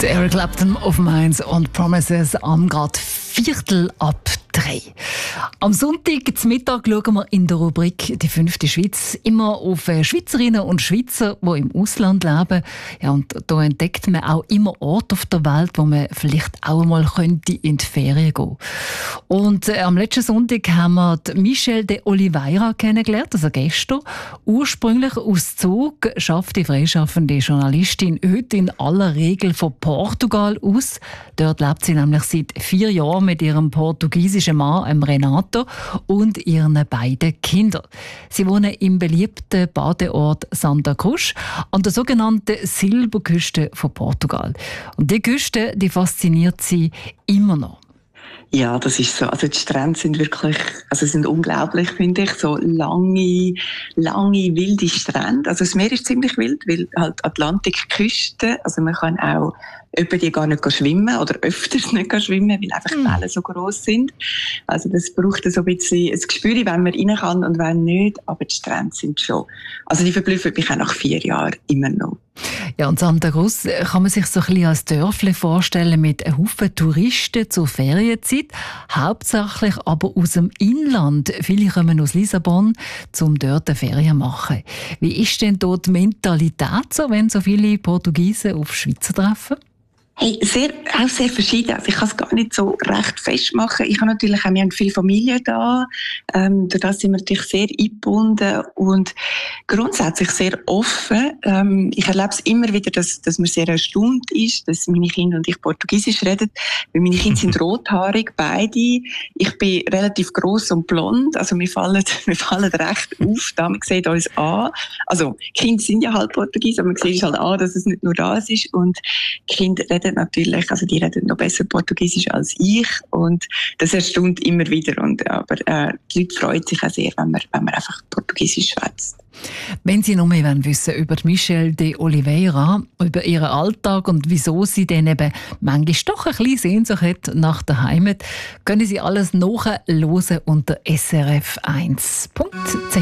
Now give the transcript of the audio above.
Der Eric Clapton auf Mainz und Promises am gerade 2:45. Am Sonntag zum Mittag schauen wir in der Rubrik «Die 5. Schweiz» immer auf Schweizerinnen und Schweizer, die im Ausland leben. Ja, und da entdeckt man auch immer Orte auf der Welt, wo man vielleicht auch einmal könnte in die Ferien gehen. Und am letzten Sonntag haben wir die Michelle de Oliveira kennengelernt, also gestern. Ursprünglich aus Zug, schafft die freischaffende Journalistin heute in aller Regel von Portugal aus. Dort lebt sie nämlich seit 4 Jahren mit ihrem portugiesischen Mann, Renato, und ihren beiden Kindern. Sie wohnen im beliebten Badeort Santa Cruz an der sogenannten Silberküste von Portugal. Und die Küste, die fasziniert sie immer noch. Ja, das ist so. Also die Strände sind wirklich, sind unglaublich, finde ich. So lange, wilde Strände. Also das Meer ist ziemlich wild, weil halt Atlantikküste, also man kann auch über die gar nicht schwimmen oder öfters nicht schwimmen, weil einfach die Wellen so gross sind. Also das braucht so ein bisschen ein Gespür, wenn man rein kann und wenn nicht, aber die Strände sind schon. Also die verblüffen mich auch nach 4 Jahren immer noch. Ja, und Santa Cruz kann man sich so ein bisschen als Dörfle vorstellen mit einem Haufen Touristen zur Ferienzeit, hauptsächlich aber aus dem Inland. Viele kommen aus Lissabon, um dort eine Ferien zu machen. Wie ist denn dort die Mentalität so, wenn so viele Portugiesen auf Schweizer treffen? Hey, auch sehr verschieden. Also ich kann es gar nicht so recht festmachen. Ich habe natürlich auch, wir haben viele Familie da. Durch das sind wir natürlich sehr eingebunden und grundsätzlich sehr offen. Ich erlebe es immer wieder, dass man sehr erstaunt ist, dass meine Kinder und ich Portugiesisch reden. Weil meine Kinder sind rothaarig, beide. Ich bin relativ gross und blond. Also wir fallen recht auf. Da man sieht uns an. Also die Kinder sind ja halt Portugies, aber man sieht halt an, dass es nicht nur das ist. Und die Kinder reden natürlich, also die reden noch besser Portugiesisch als ich und das erstaunt immer wieder. Aber die Leute freuen sich auch sehr, wenn man einfach Portugiesisch schwätzt. Wenn Sie noch mehr wissen über Michelle de Oliveira, über ihren Alltag und wieso sie dann eben manchmal doch ein bisschen Sehnsucht hat nach der Heimat, können Sie alles nachhören unter srf1.ch.